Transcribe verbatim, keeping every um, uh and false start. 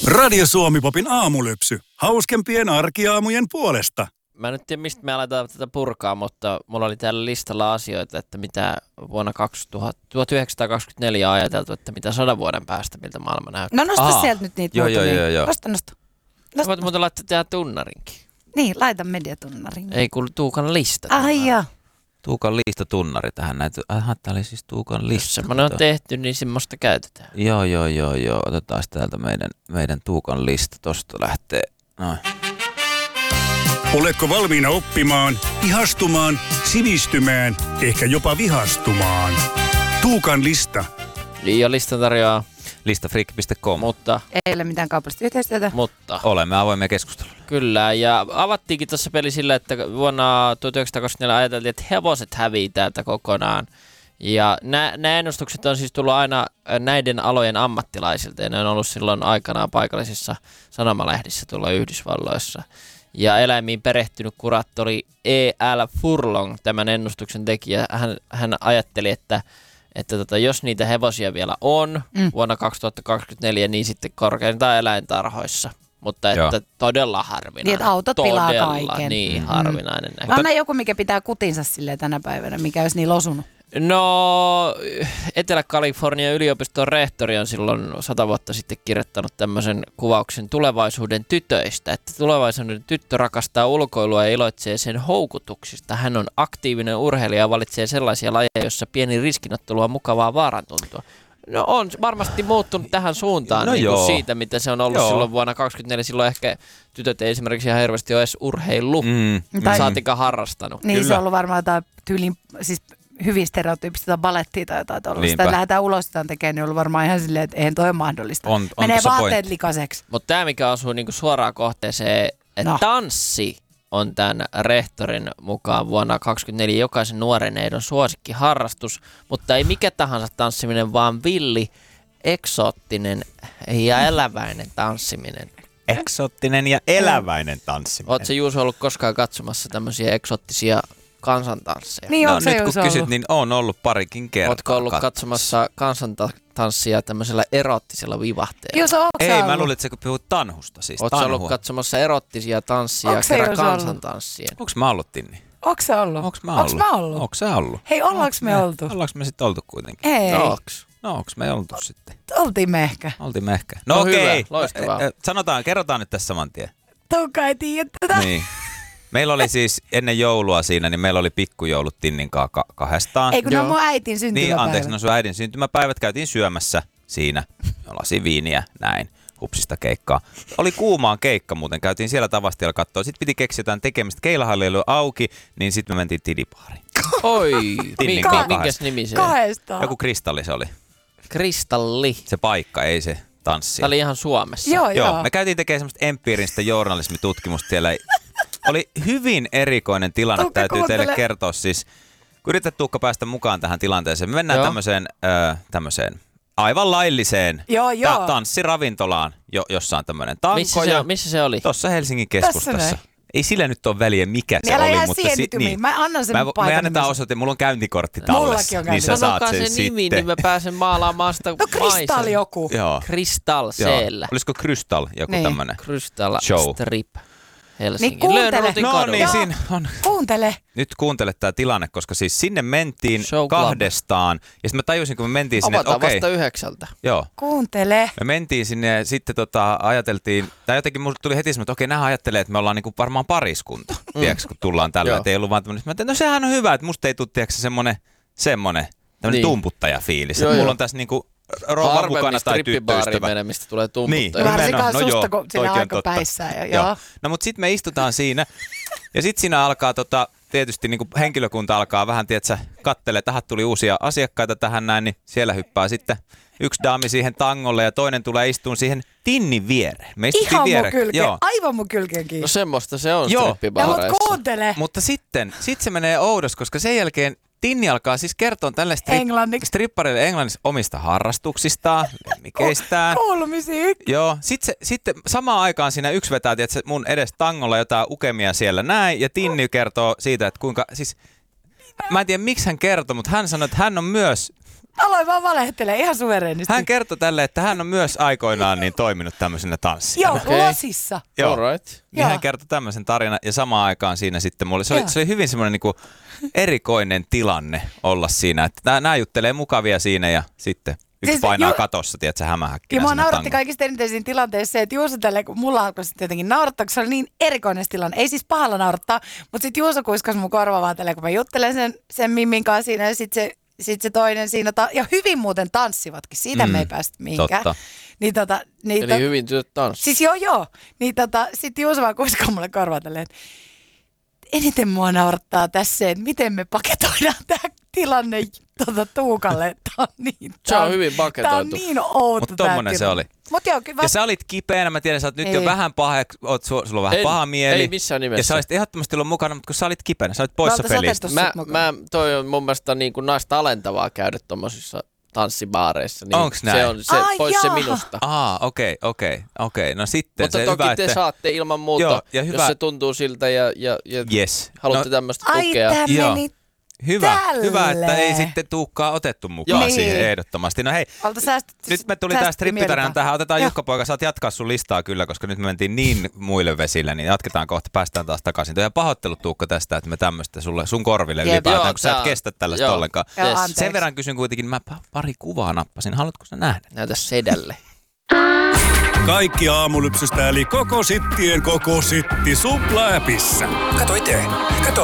Radio Suomi-popin aamulypsy. Hauskempien arkiaamujen puolesta. Mä en nyt tiedä, mistä me aletaan tätä purkaa, mutta mulla oli täällä listalla asioita, että mitä vuonna kaksituhatta, tuhatyhdeksänsataakaksikymmentäneljä ajateltu, että mitä sadan vuoden päästä, miltä maailma näyttää. No nosta Aha. sieltä nyt niitä Joo, muutamia. joo, joo, joo. Nosta, nosta. nosta. Voit muuten laittaa tehdä tunnarinkin. Niin, laita mediatunnarin. Ei kun Tuukan lista. Ai joo. Tuukan listatunnari tähän näitä. Aha, tää oli siis Tuukan Jos lista. semmoinen on tehty, niin semmoista käytetään. Joo, joo, joo, joo. Otetaan täältä meidän, meidän Tuukan lista. Tosta lähtee. Noin. Oletko valmiina oppimaan, ihastumaan, sivistymään, ehkä jopa vihastumaan? Tuukan lista. Ja listan tarjoaa, Listafreak piste com. mutta, Ei ole mitään kaupallista yhteistyötä. mutta. Olemme avoimia keskustelulle. Kyllä, ja avattiinkin tuossa peli sillä, että vuonna tuhatyhdeksänsataakaksikymmentäneljä ajateltiin, että hevoset hävii täältä kokonaan. Ja nämä ennustukset on siis tullut aina näiden alojen ammattilaisilta, ja ne on ollut silloin aikanaan paikallisissa sanomalehdissä tuolla Yhdysvalloissa. Ja eläimiin perehtynyt kuraattori E L Furlong, tämän ennustuksen tekijä, hän, hän ajatteli, että että tota, jos niitä hevosia vielä on mm. vuonna kaksituhattakaksikymmentäneljä, niin sitten korkeintaan eläintarhoissa. Mutta että Joo. todella harvinainen. Niin, että autot pilaa todella, kaiken. niin Mm. harvinainen näkö. Anna joku, mikä pitää kutinsa silleen tänä päivänä, mikä olisi niin osunut. No, Etelä-Kalifornian yliopiston rehtori on silloin sata vuotta sitten kirjoittanut tämmöisen kuvauksen tulevaisuuden tytöistä, että tulevaisuuden tyttö rakastaa ulkoilua ja iloitsee sen houkutuksista. Hän on aktiivinen urheilija ja valitsee sellaisia lajeja, joissa pieni riskinottelu on mukavaa vaarantuntua. No on varmasti muuttunut tähän suuntaan No niin kuin joo. siitä, mitä se on ollut Joo. silloin vuonna kaksituhattakaksikymmentäneljä. Silloin ehkä tytöt ei esimerkiksi ihan hirveästi ole edes urheilu, Mm. Tai- saatika harrastanut. Niin Kyllä. se on ollut varmaan jotain tyylin, siis hyvin stereotyyppistä balettia tai jotain tuollaista. Niinpä. Että lähdetään ulos sitä tekemään, niin on ollut varmaan ihan silleen, että eihän toi ole mahdollista. On- on Menee tossa vaatteet pointti. likaseksi. Mutta tämä, mikä osuu niinku suoraan kohteeseen, että No. tanssi on tämän rehtorin mukaan vuonna kaksituhattakaksikymmentäneljä jokaisen nuoren ehdon suosikkiharrastus, mutta ei mikä tahansa tanssiminen, vaan villi, eksoottinen ja eläväinen tanssiminen. Eksoottinen ja eläväinen tanssiminen. Oletko Juuso ollut koskaan katsomassa tämmöisiä eksoottisia kansantansseja? Niin No onko se nyt kun Juuso kysyt, ollut? niin on ollut parikin kertaa. Oletko ollut katsomassa. katsomassa kansantanssia tämmöisellä erottisella vivahteella? Juuso, onko se Ei, ollut? mä luulin, että sä puhut tanhusta siis. Oletko ollut Tanhua. katsomassa erottisia tanssia Onko se kerran Juuso ollut? kansantanssien? Onks mä ollut, Tinni? Onko se ollut? Onks mä Onks ollut? mä ollut? Onks sä ollut? Hei, ollaanko me oltu? Ollaanko me sitten oltu kuitenkin? Ei, No, onks? No onks me oltu sitten? oltiin me ehkä. Oltiin me ehkä. No No, hyvä, okei. loistavaa. Ö, ö, Sanotaan, kerrotaan nyt tässä saman tien. Tuukka ei tiedä tätä. Niin. Meillä oli siis ennen joulua siinä, niin meillä oli pikkujoulut Tinnin kanssa ka- kahdestaan. Ei kun ne on Joo. mun äitin Niin, syntymäpäivä. anteeksi, no sun äidin syntymäpäivät käytiin syömässä siinä. Lasi viiniä, näin. Hupsista keikkaa. Oli kuumaan keikka muuten, käytiin siellä Tavastialla katsoa. Sitten piti keksiä jotain tekemistä. Keilahalli oli auki, niin sitten me mentiin tidipaariin. Oi, Tinnin mi- kanssa minkäs kahdesta. nimi se on? Kahdestaan. Joku kristalli se oli. Kristalli. Se paikka, ei se tanssi. Tämä oli ihan Suomessa. Joo, joo. Joo, me käytiin tekemään semmoista empiiristä journalismitutkimusta siellä. Oli hyvin erikoinen tilanne, Tuukka, täytyy teille kuuntele. kertoa siis. Kun yrität Tuukka päästä mukaan tähän tilanteeseen, me mennään Joo. tämmöiseen, äh, tämmöiseen aivan lailliseen Joo, joo. ta- tanssiravintolaan, jo, jossa on tämmöinen tanko. Missä se, ja on, missä se oli? Tuossa Helsingin Tässä keskustassa. näin. Ei sillä nyt ole väliä, mikä Niin se älä oli. jää mutta sienitymiin. Mä annan sen Mä, paikan me annetaan nimensä. osoite, mulla on käyntikortti No. tallessa. Mullakin on niin sä käyntikortti. saat Sanokaa sen se nimi, sitten. niin mä pääsen maalaamaan sitä No kristalli joku. Joo. Kristal Joo. siellä. Olisiko Crystal joku Niin. tämmönen? Crystal Show. Strip Helsinki. Niin kuuntele. Lönnrotin No kadulla. niin, Joo. siinä on. Kuuntele. Nyt kuuntele tämä tilanne, koska siis sinne mentiin Show club. kahdestaan. Ja sitten mä tajusin, kun me mentiin sinne, että Avataan okei, vasta yhdeksältä. joo. Kuuntele. Me mentiin sinne ja sitten tota, ajateltiin, tai jotenkin mulle tuli heti semmoinen, että okei, nämä ajattelee, että me ollaan niinku varmaan pariskunta, mm. tiedätkö, kun tullaan tällä. Joo. Että ei ollut vaan tämmöinen, mä ajattelin, no sehän on hyvä, että musta ei tule, tiedätkö, semmoinen, semmoinen, tämmöinen Niin. tumputtajafiilis. Joo, Että mulla joo. on tässä niinku rouva mukana tai strippibaariin tyttöystävä. menee, mistä tulee Niin. tumputtaja. Nimenomaan. Varsinkaan No susta, joo, kun siinä toikin on aika totta. päissään. jo, Joo. Joo. No mutta sitten me istutaan siinä ja sitten siinä alkaa tota, tietysti niinku henkilökunta alkaa vähän, tietsä, kattelee, että tähän tuli uusia asiakkaita tähän näin, niin siellä hyppää sitten yksi daami siihen tangolle ja toinen tulee istuun siihen Tinnin viereen. Me istuttiin Ihan mun viereen. kylkeen. Joo. Aivan mun kylkeen kiinni. No semmoista se on Joo. Ja mut strippibaareissa. kuuntele. Mutta sitten sit se menee oudos, koska sen jälkeen Tinni alkaa siis kertoa tälle strip- Englanniksi. stripparille englanniksi omista harrastuksistaan, lemmikeistään. Kuulumisia. Joo, sitten se, sitten samaan aikaan siinä yksi vetää, että mun edes tangolla jotain ukemia siellä näin, ja Tinni kertoo siitä, että kuinka, siis mä en tiedä miksi hän kertoo, mutta hän sanoi, että hän on myös aloin vaan valehtelemaan ihan suvereenisti. Hän kertoi tälle, että hän on myös aikoinaan niin toiminut tämmöisenä tanssijana. Joo, Okei. Losissa. Joo. Alright. Niin Joo. hän kertoi tämmöisen tarinan ja samaan aikaan siinä sitten mulle, se oli, Joo. se oli hyvin semmoinen niinku erikoinen tilanne olla siinä, että nämä juttelee mukavia siinä ja sitten yksi Siis painaa ju- katossa, tiedätkö, hämähäkkinä. Ja mua sinne nauratti tangolle. kaikista eniten siinä tilanteessa se, että Juuso tälle, kun mulla alkoi sitten jotenkin naurattaa, kun se oli niin erikoinen tilanne. Ei siis pahalla naurattaa, mutta sitten Juuso kuiskasi mun korva vaan tälleen, kun mä juttelen sen, sen Mimmin kanssa siinä ja sitten se, sit se toinen siinä. Ta- ja hyvin muuten tanssivatkin, siitä Mm, me ei päästä mihinkään. totta. Niin tota, niin Eli hyvin työt tanssi. Siis joo joo. Niin tota, sitten Juuso vaan kuiskaa mulle korvaa tälleen, että eniten mua naurattaa tässä, että miten me paketoidaan tämä tilanne tota, Tuukalle. Tää on niin, Se on tää hyvin Tää paketoitu. on niin outo Mutta tää tommonen se tilanne. oli. Mut joo, kyllä Ja sä olit kipeänä, mä tiedän, sä oot nyt Ei. jo vähän paha, oot, su- sulla on vähän En, paha mieli. ei missään nimessä. Ja sä olisit ehdottomasti ollut mukana, mutta kun sä olit kipeänä, sä olit poissa Me oltais pelistä. otettu Mä, sut mukaan. mä, toi on mun mielestä niin kuin naista alentavaa käydä tommosissa tanssibaareissa. Niin Onks näin? Se on se, Ai pois se jaa. minusta. Aa, okei, okei, okei. No sitten Mutta se toki hyvä, te että... saatte ilman muuta, Joo, ja hyvä- jos se tuntuu siltä ja, ja, ja Yes. haluatte No, tämmöistä Ai, tukea. tää Joo. meni hyvä, Tälle. hyvä, että ei sitten tuukkaa otettu mukaan Niin. siihen ehdottomasti. No hei, Alta säästetty. nyt me tuli tää strippitarina tähän. Otetaan Jukka Poika, saat jatkaa sun listaa kyllä, koska nyt me mentiin niin muille vesille, niin jatketaan kohta, päästään taas takaisin. Ja pahoittelut Tuukka tästä, että me tämmöistä sulle, sun korville Jep. ylipäätään, Joo, kun sä et tää- kestä tällaista joo. ollenkaan. Joo, Yes. anteeksi. Sen verran kysyn kuitenkin, mä pa- pari kuvaa nappasin. Haluatko sä nähdä? Näytä sedälle. Kaikki aamulypsystä eli koko sittien koko sitti Supla-äpissä. Kato itse. Kato.